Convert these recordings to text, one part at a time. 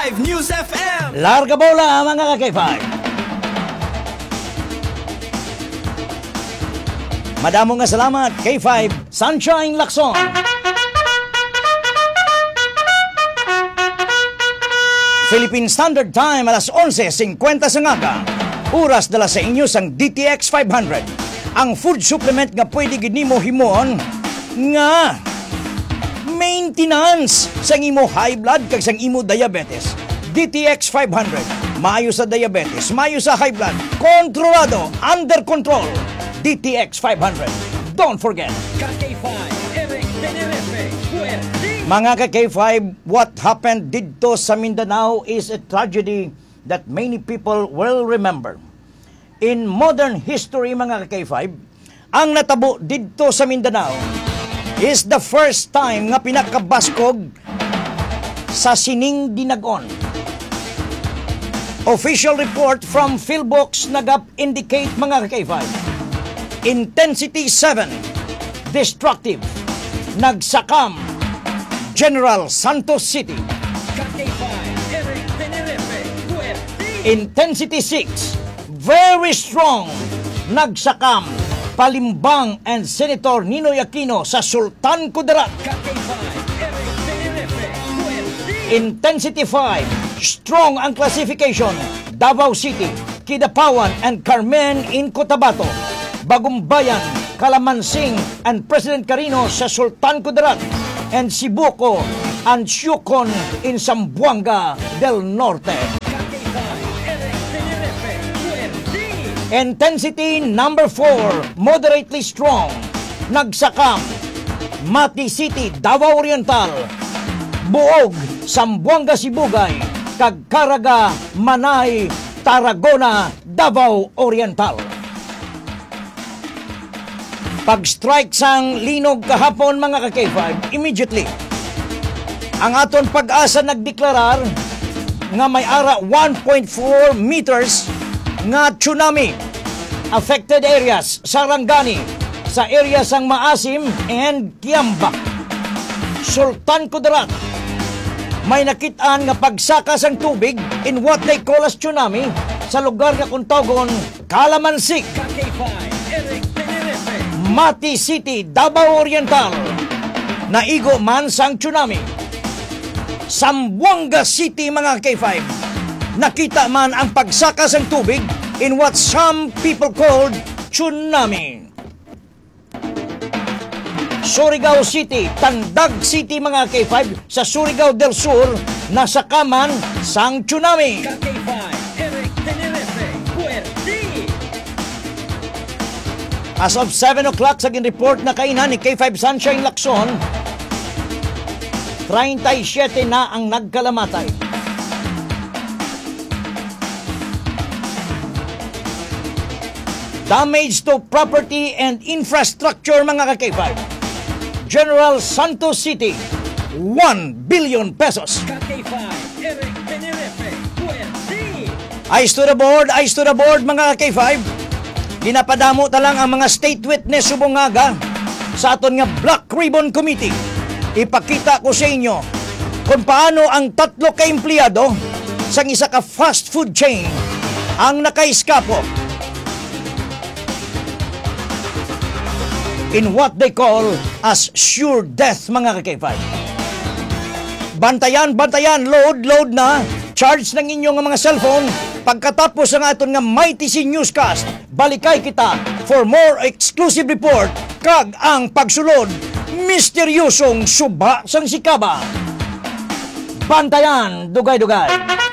K5 News FM. Larga bola mga ka-K5. Madamo nga salamat K5 Sunshine Lacson. Philippine Standard Time alas 11:50 sa ngaga. Oras dala sa inyo sang DTX 500. Ang food supplement nga pwede gid nimo himon nga maintenance sang imo high blood kag sang imo diabetes. DTX 500 maayo sa diabetes, maayo sa high blood, kontrolado, under control. DTX 500. Don't forget. K5 Eric Tenerife. Mga ka-K5, what happened dito sa Mindanao is a tragedy that many people will remember. In modern history, mga ka-K5, ang natabo dito sa Mindanao is the first time nga pinakabaskog sa sining dinagon. Official report from Philbox nagap-indicate, mga ka-K5, Intensity 7, destructive, nagsakam, General Santos City. K5 Eric Tenerife. Intensity 6, very strong, nagsakam, Palimbang and Senator Ninoy Aquino sa Sultan Kudarat. K5 Eric Tenerife. Intensity 5, strong ang classification, Davao City, Kidapawan and Carmen in Cotabato, Bagumbayan, Calamansing and President Carino sa Sultan Kudarat, and Sibuco and Siucon in Zamboanga del Norte. K5 Eric Tenerife. Intensity number 4, moderately strong, nagsakam, Mati City, Davao Oriental, Buog, Zamboanga Sibugay, kag Caraga, Manay, Tarragona, Davao Oriental. Pag-strike sang linog kahapon, mga ka-K5, immediately ang aton pag-asa nagdeklarar nga may ara 1.4 meters nga tsunami. Affected areas, Sarangani, sa area sang Maasim and Kiamba. Sultan Kudarat, may nakitaan nga pagsaka sang tubig in what they call as tsunami sa lugar nga kung tawgon Calamansig. K5 Eric Tenerife. Mati City, Davao Oriental, naigo man sang tsunami. Zamboanga City, mga K5, nakita man ang pagsaka sang tubig in what some people called tsunami. Surigao City, Tandag City, mga K5, sa Surigao del Sur, nasakaman sang tsunami. K5 Eric Tenerife. As of 7 o'clock, sa report na kainan ni K5 Sunshine Lacson, 37 na ang nagkalamatay. Damage to property and infrastructure, mga ka-K5. General Santos City, 1 billion pesos. K5 Eric Tenerife. Eyes to the board, mga K5. Ginapadamo talang ang mga state witness subungaga sa aton nga Black Ribbon Committee. Ipakita ko sa inyo kung paano ang 3 ka-empleyado sa isa ka fast food chain ang nakaiskapo in what they call as sure death, mga ka-K5. Bantayan, load na, charge ng inyong mga cellphone. Pagkatapos ang aton nga Mighty C Newscast, balikay kita for more exclusive report kag ang pagsulod misteryosong suba sang sikaba. Bantayan, dugay-dugay.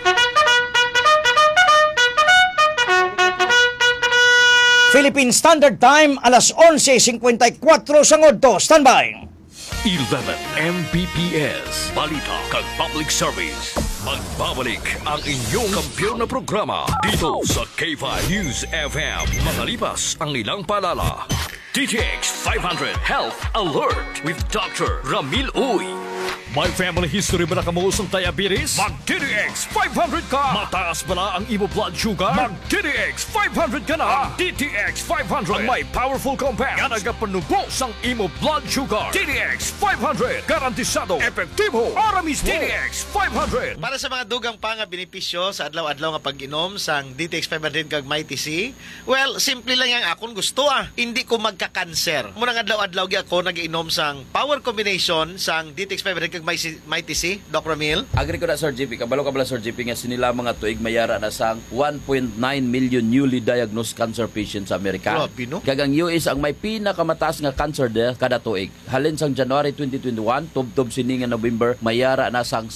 Philippine Standard Time alas 11:54 sa ngodto. Standby. 11 Mbps Balita kag Public Service. Magbabalik ang inyong kampiyon na programa dito sa K5 News FM. Makalipas ang ilang paalala. DTX 500 Health Alert with Dr. Ramil Uy. May family history ba na kamuusong diabetes? Mag-DTX 500 ka! Mataas ba na ang imo blood sugar? Mag-DTX 500 ka na! DTX 500 ang may powerful compounds nga nagapanubos ang imo blood sugar. DTX 500 garantisado, epektibo, para mismo. DTX 500 Para sa mga dugang pa nga benepisyo sa adlaw-adlaw nga pag-inom sang DTX 500 kag Mighty C, well, simple lang yang akon gusto Hindi ko magka-cancer. Muna nga adlaw-adlaw gi ako nag-inom sang power combination sang DTX 500 kag Mighty C, Doc Ramil. Agri ko na Sir JP, kabalo Sir JP nga sinila mga tuig mayara na sang 1.9 million newly diagnosed cancer patients sa Amerika. Grabe, no? Kagang US ang may pinakamataas nga cancer death kada tuig. Halin sang January 2021, tubtob sini nga November, mayara na sang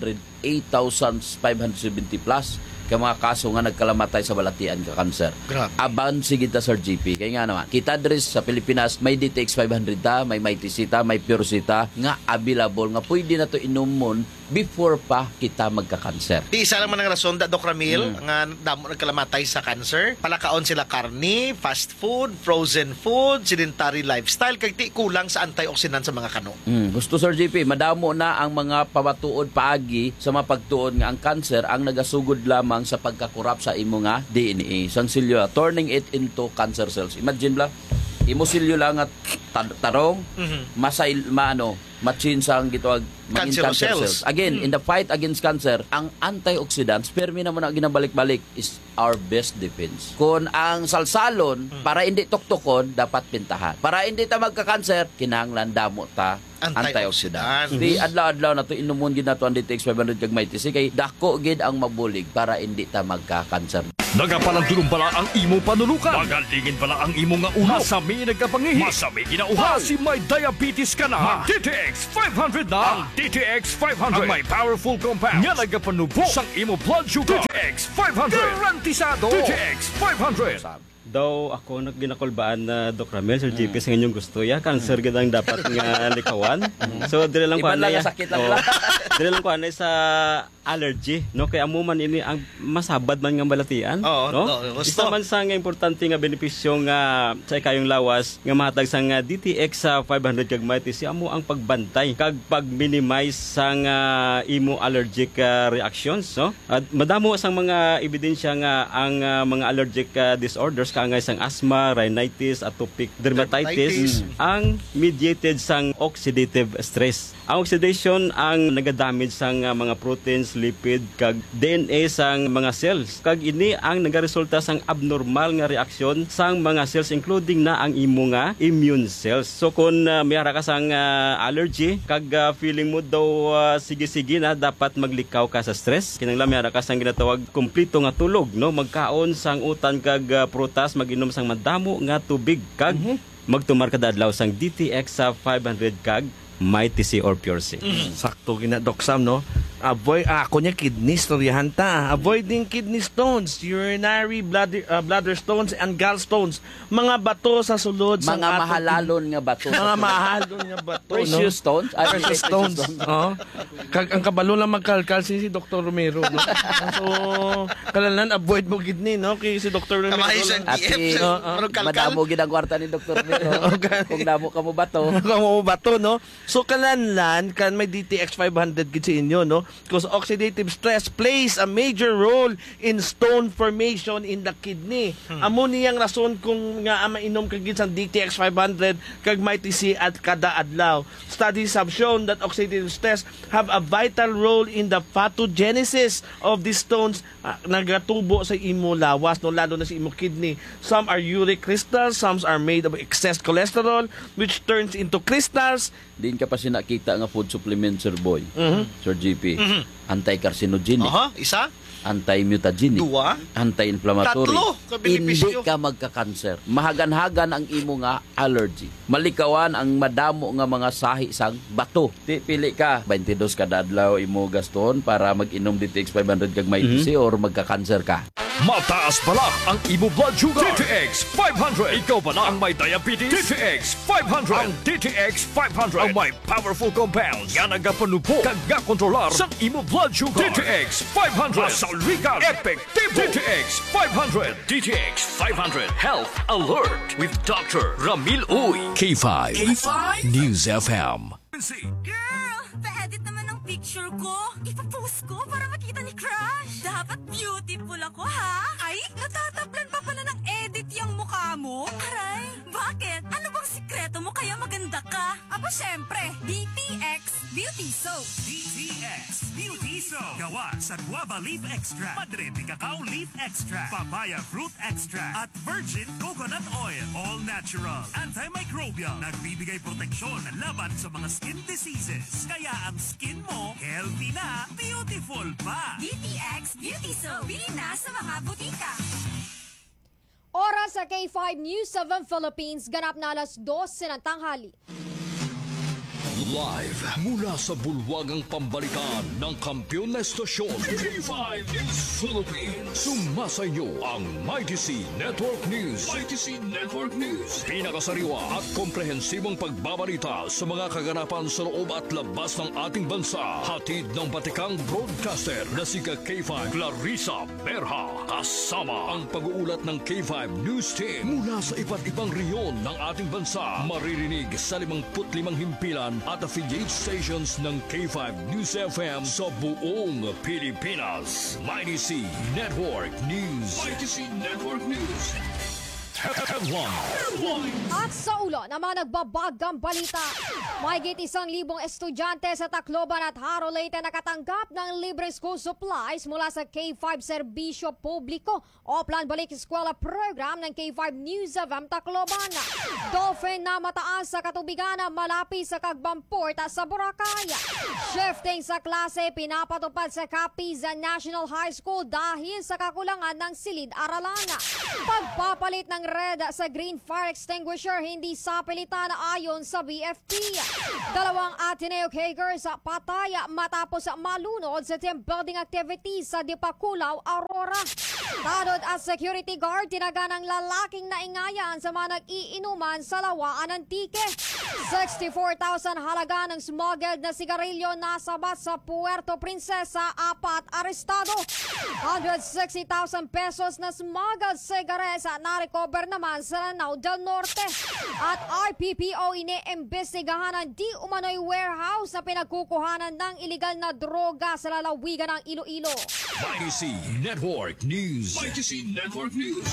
608,570 plus ka mga kaso nga nagkalamatay sa balatian ka cancer. Grabe. Aban sige ta Sir JP. Kaya nga naman, kita dres sa Pilipinas may DTX 500 ta, may Mighty C ta, may Pure C ta nga available nga pwede na to inumon before pa kita magka-cancer. Di isa lang man ang rason, Doc Ramil, nga damo nagkalamatay sa cancer. Palakaon sila karni, fast food, frozen food, sedentary lifestyle, kag ti kulang sa antioxidant sa mga kano. Gusto Sir JP, madamo na ang mga pamatuod paagi sa mapagtuon nga ang cancer ang nagasugod lamang sa pagkakurap sa imo nga DNA. Sang silyo, turning it into cancer cells. Imagine lang, imo silyo lang at tarong, machin sang gitawag maging cancer cells. Again, in the fight against cancer, ang antioxidants, permi naman ang ginabalik-balik, is our best defense. Kung ang salsalon, para hindi tuktukon, dapat pintahan. Para hindi ta magka-cancer, kinahanglan damo ta antioxidant. Di adlaw-adlaw na to inumon gid nato ang DTX 500 kag Mighty C kay dako gid ang mabulig para hindi ta magka-cancer. Nagapalandulong pala ang imo panulukan. Magalingin pala ang imo nga ulo. Masami nagkapangihi. Masami ginauhaw. Si may diabetes ka na. DTX 500 na. Ang DTX 500 ang may powerful compounds nga nagapanubos ang imo blood sugar. DTX 500 garantisado. DTX 500 Daw ako naginakulbaan na Doc Ramil, Sir JP, sa inyong gusto cancer gid ang dapat nga likawan. So dire lang ko Iba lang ang sakit lang. Dire lang ko sa allergy, no? Kay amo man ini ang masabad man nga balatian, no? Isa man sa nga importante nga benepisyo nga sa ikayong lawas nga mahatag sa nga DTX sa 500 kag Mighty C amo ang pagbantay kag pag-minimize sa nga imo allergic reactions, no? At madamo sang mga ebidensya nga ang mga allergic disorders kaangay sang asthma, rhinitis, atopic dermatitis ang mediated sang oxidative stress. Ang oxidation ang nagadamage sang mga proteins, lipid kag DNA sang mga cells. Kag ini ang nagaresulta sang abnormal nga reaksyon sang mga cells including na ang imo nga immune cells. So kung mayara ka sang allergy kag feeling mo daw sige-sige na dapat maglikaw ka sa stress, kinahanglan mayara ka sang ginatawag kumpleto nga tulog, no? Magkaon sang utan kag prutas, mag-inom sang madamo nga tubig kag magtumar kada adlaw sang DTX sa 500 kag Mighty C or Pure C. Sakto gina Doc Sam, no? Avoid ako niya kidney storyahan ta. Avoiding kidney stones, urinary bladder stones and gallstones. Mga bato sa sulod sa Mga mahalalon nga bato. mga mahalon nga bato, Precious stones. Precious stones. Oh. Kag ang kabalo lang magkalkal si Dr. Romero, no? So, kalalan avoid mo kidney, no? Kay si Dr. Romero. Kamay sa Ati, DF, madamo gid ang kwarta ni Dr. Miro. Kung damo ka mo bato. Kamo bato, no? So kalanlan kan may DTX 500 gid sa inyo, no? Because oxidative stress plays a major role in stone formation in the kidney. Amo niyang rason kung nga mainom ka gid sa DTX 500 kag Mighty C at kada adlaw. Studies have shown that oxidative stress have a vital role in the pathogenesis of these stones nagatubo sa imo lawas, no, lalo na sa imo kidney. Some are uric crystals, some are made of excess cholesterol which turns into crystals. Din ka pa sinakita nga food supplement, Sir Boy. Sir GP. Anti-carcinogenic. Isa? Anti-mutagenic. Dua? Anti-inflammatory. Tatlo ka benepisyo. Hindi ka magka-cancer. Mahagan-hagan ang imo nga allergy. Malikawan ang madamo nga mga sahi sang bato. Pili ka 22 kada adlaw imo gaston para mag-inom DTX 500 kag Mighty C or magka-cancer ka. Mataas pala ang imo blood sugar. DTX 500. Ikaw ba na ang may diabetes? DTX 500. Ang DTX 500 ang may powerful compounds nga nagapanubo kag kontrolar sa imo blood sugar. DTX 500. Masalwigan. Epektibo. DTX 500. DTX 500. Health Alert with Dr. Ramil Uy. K5. News FM. Girl, pa-edit na ko. Ipapost ko para makita ni Crush. Dapat beautiful ako, ha? Ay, natatablan pa pala ng edit yung mukha mo. Aray, bakit? Ano bang sikreto mo kaya maganda ka? Aba, syempre, DTX Beauty Soap. DTX Beauty Soap. Gawa sa Guava Leaf Extract, Madre de Cacao Leaf Extract, Papaya Fruit Extract, at Virgin Coconut Oil. All natural, antimicrobial, nagbibigay proteksyon laban sa mga skin diseases. Kaya ang skin mo, healthy na, beautiful pa. DTX Beauty Soap. Bili na sa mga butika. Oras sa K5 News 7 Philippines, ganap na alas 12 ng tanghali. Live mula sa bulwagang pambalitaan ng kampiyon na estasyon K5 News Philippines. Sumasayo ang Mighty C Network News. Mighty C Network News. Pinakasariwa at komprehensibong pagbabalita sa mga kaganapan sa loob at labas ng ating bansa. Hatid ng batikang broadcaster na si K5 Clarissa Berha. Kasama ang pag-uulat ng K5 News Team mula sa iba't ibang reyon ng ating bansa. Maririnig sa 55 himpilan at affiliate stations ng K5 News FM sa buong Pilipinas. Mighty C Network News. Mighty C Network News. Headline. At sa ulo ng mga nagbabagang balita, mahigit 1,000 estudyante sa Tacloban at Haro Leyte nakatanggap ng libreng school supplies mula sa K5 Serbisyo Publiko o Plan Balik Eskwela Program ng K5 News FM Tacloban. Dolphin na mataas sa katubigan na malapit sa Kagbamport at sa Boracay. Shifting sa klase pinapatupad sa Capiz National High School dahil sa kakulangan ng silid-aralan. Pagpapalit ng red sa green fire extinguisher hindi sa pilitan ayon sa BFP. 2 Ateneo Kagers patay matapos malunod sa team building activities sa Dipakulaw, Aurora. Tanod at security guard tinaganang lalaking naingayan sa mga nag-iinuman sa Lawaan Antique. 64,000 halaga ng smuggled na sigarilyo nasabat sa Puerto Princesa, 4 arestado. 160,000 pesos na smuggled cigarettes na-recover naman sa Lanao del Norte. At RPPO iniimbestigahan ang di umano'y warehouse na pinagkukuhanan ng iligal na droga sa lalawigan ng Iloilo. Mighty C Network News. Mighty C Network News.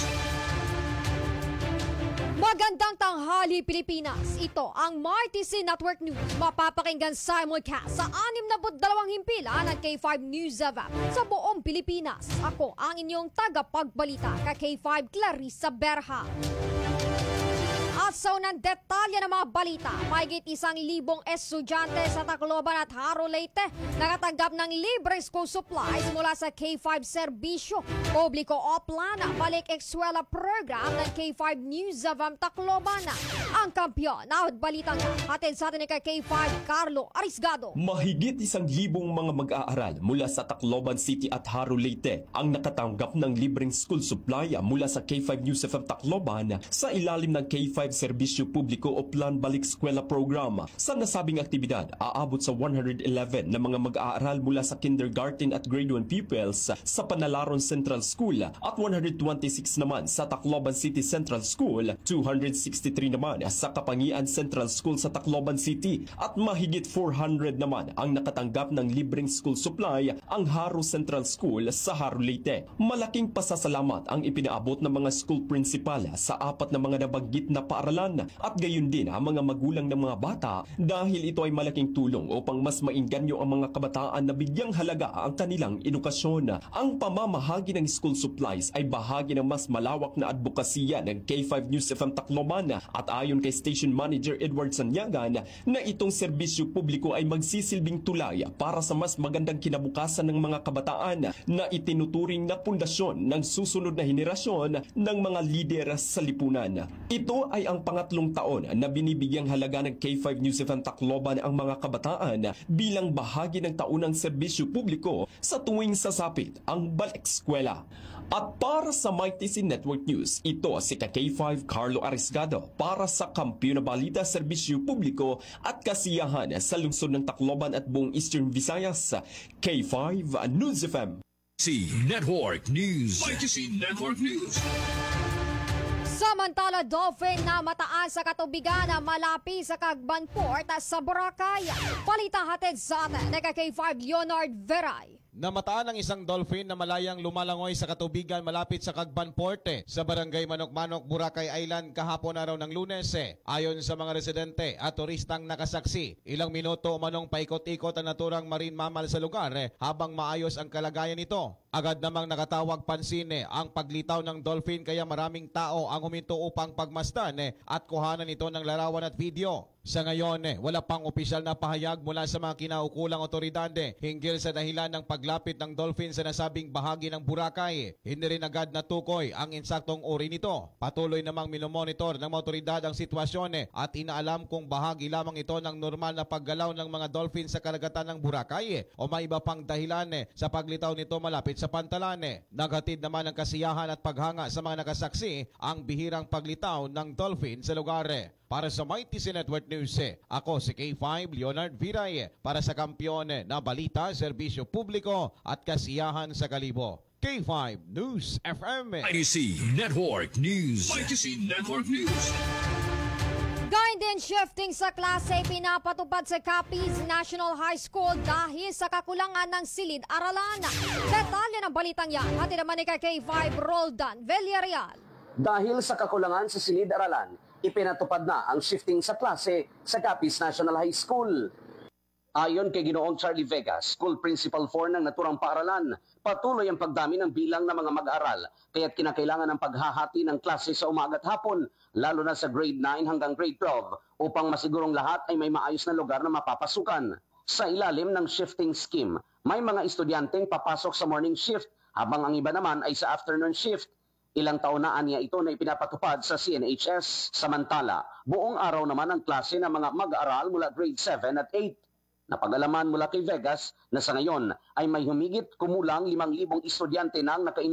Magandang tanghali, Pilipinas. Ito ang Mighty C Network News. Mapapakinggan simulcast sa 62 himpilan ng K5 News FM sa buong Pilipinas. Ako ang inyong tagapagbalita ka K5 Clarissa Berha. At sa unang detalye ng mga balita, mahigit 1,000 estudyante sa Tacloban at Haro Leyte nakatanggap ng libre school supplies mula sa K5 Serbisyo Publiko o Plan Balik Eskwela Program ng K5 News FM Tacloban. Ang kampiyon na balita nga, hatid sa atin ni K5 Carlo Arisgado. Mahigit 1,000 mga mag-aaral mula sa Tacloban City at Haro Leyte ang nakatanggap ng libreng school supply mula sa K5 News FM Tacloban sa ilalim ng K5 Serbisyo Publiko o Plan Balik Eskwela Program. Sa nasabing aktibidad, aabot sa 111 na mga mag-aaral mula sa kindergarten at grade 1 pupils sa Panalaron Central School at 126 naman sa Tacloban City Central School, 263 naman sa Kapangian Central School sa Tacloban City at mahigit 400 naman ang nakatanggap ng libreng school supply ang Haro Central School sa Haro Leyte. Malaking pasasalamat ang ipinaabot ng mga school principal sa 4 na mga nabanggit na paaralan at gayon din ang mga magulang ng mga bata dahil ito ay malaking tulong upang mas mainganyo ang mga kabataan na bigyang halaga ang kanilang edukasyon. Ang pamamahagi ng school supplies ay bahagi ng mas malawak na advokasya ng K5 News FM Tacloban at ayon kay Station Manager Edward Sanyagan na itong serbisyo publiko ay magsisilbing tulay para sa mas magandang kinabukasan ng mga kabataan na itinuturing na pundasyon ng susunod na henerasyon ng mga lider sa lipunan. Ito ay ang pangatlong taon na binibigyang halaga ng K5 News FM Tacloban ang mga kabataan bilang bahagi ng taunang serbisyo publiko sa tuwing sasapit ang balik eskwela. At para sa Mighty C Network News, ito si K5 Carlo Arisgado para sa Kampiyon na Balita Serbisyo Publiko at Kasiyahan sa lungsod ng Tacloban at buong Eastern Visayas. K5 News FM. C Network News. Mighty C Network News. Samantala, Dolphin na mataas dumaan sa katubigan na malapit sa Cagban Port sa Boracay. Balita hatid sa atin ng K5 Leonard Veray. Namataan ang isang dolphin na malayang lumalangoy sa katubigan malapit sa Cagban Port sa barangay Manok-Manok, Boracay Island kahapon araw ng Lunes. Ayon sa mga residente at turistang nakasaksi, ilang minuto umanong paikot-ikot ang naturang marine mammal sa lugar habang maayos ang kalagayan nito. Agad namang nakatawag pansin ang paglitaw ng dolphin kaya maraming tao ang huminto upang pagmasdan at kuhanan ito ng larawan at video. Sa ngayon, wala pang opisyal na pahayag mula sa mga kinaukulang otoridad hinggil sa dahilan ng paglapit ng dolphin sa nasabing bahagi ng Boracay. Hindi rin agad natukoy ang insaktong uri nito. Patuloy namang minomonitor ng mga otoridad ang sitwasyon at inaalam kung bahagi lamang ito ng normal na paggalaw ng mga dolphin sa karagatan ng Boracay o may iba pang dahilan sa paglitaw nito malapit sa pantalan. Naghatid naman ng kasiyahan at paghanga sa mga nakasaksi ang bihirang paglitaw ng dolphin sa lugar. Para sa Mighty Network News, ako si K5 Leonard Viray para sa kampiyon na balita, serbisyo publiko at kasiyahan sa Kalibo. K5 News FM. ITC Network News. ITC Network News. Gayun din shifting sa klase pinapatupad sa Capiz National High School dahil sa kakulangan ng silid-aralan. Detalye ng balitang yan, hati naman ni K5 Roldan Villarreal. Dahil sa kakulangan sa silid-aralan, ipinatupad na ang shifting sa klase sa Capiz National High School. Ayon kay Ginoong Charlie Vega, School Principal 4 ng naturang paaralan, patuloy ang pagdami ng bilang ng mga mag-aaral kaya't kinakailangan ng paghahati ng klase sa umaga at hapon, lalo na sa grade 9 hanggang grade 12 upang masigurong lahat ay may maayos na lugar na mapapasukan. Sa ilalim ng shifting scheme, may mga estudyanteng papasok sa morning shift habang ang iba naman ay sa afternoon shift. Ilang taon na aniya ito na ipinapatupad sa CNHS. Samantala, buong araw naman ang klase ng mga mag-aaral mula grade 7 at 8. Napag-alaman mula kay Vegas na sa ngayon ay may humigit kumulang 5,000 estudyante nang